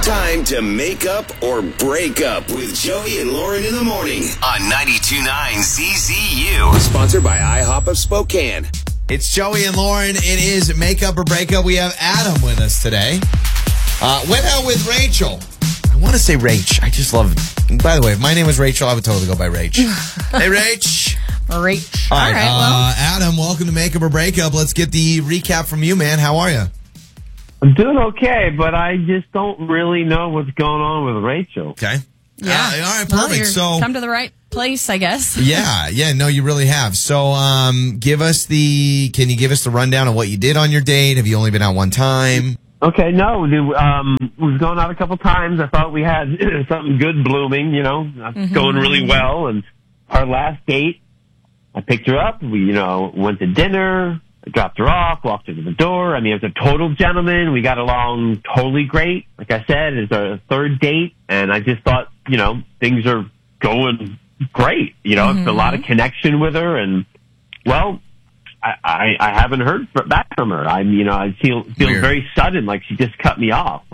Time to make up or break up with Joey and Lauren in the morning on 92.9 CZU. Sponsored by IHOP of Spokane. It's Joey and Lauren. It is Make Up or Break Up. We have Adam with us today. Went out with Rachel. I want to say Rach. I just love it. By the way, if my name was Rachel, I would totally go by Rach. Hey, Rach. Rach. All right, well. Adam, welcome to Make Up or Break Up. Let's get the recap from you, man. How are you? I'm doing okay, but I just don't really know what's going on with Rachel. Okay. Yeah. All right, Well, perfect. you're So, come to the right place, I guess. yeah, no, you really have. So, can you give us the rundown of what you did on your date? Have you only been out one time? Okay, no, we've gone out a couple times. I thought we had something good blooming, going really well. And our last date, I picked her up. We, went to dinner. I dropped her off, walked her to the door. I mean, it was a total gentleman. We got along totally great. Like I said, it's our third date, and I just thought, things are going great. It's a lot of connection with her, and, well, I haven't heard back from her. I feel very sudden, like she just cut me off.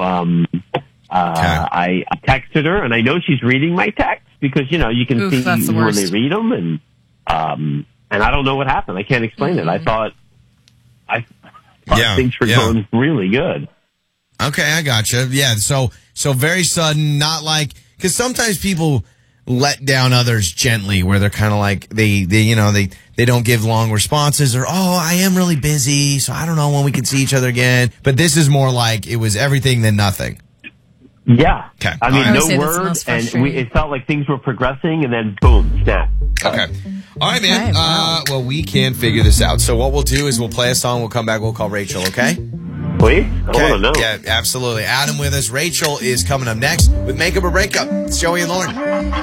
I texted her, and I know she's reading my texts because, you can see that's the when worst. they read them, and I don't know what happened. I can't explain it. I thought things were going really good. Okay, I gotcha. Yeah, so very sudden, not like, because sometimes people let down others gently, where they're kind of like they don't give long responses, or I am really busy, so I don't know when we can see each other again. But this is more like it was everything then nothing. Yeah. Okay. I mean, I would say no that's the word, most and frustrating. it felt like things were progressing, and then boom, snap. Okay. All right, man. Okay, wow. Well, we can figure this out. So what we'll do is we'll play a song. We'll come back. We'll call Rachel, okay? Please? I want to know. Yeah, absolutely. Adam with us. Rachel is coming up next with Make Up or Break Up. It's Joey and Lauren.